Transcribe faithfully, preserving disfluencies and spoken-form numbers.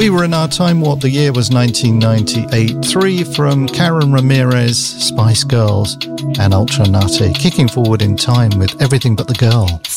We Were in Our Time Warp. The year was nineteen ninety-eight. Three from Karen Ramirez, Spice Girls, and Ultra Nutty, kicking forward in time with Everything But the Girl.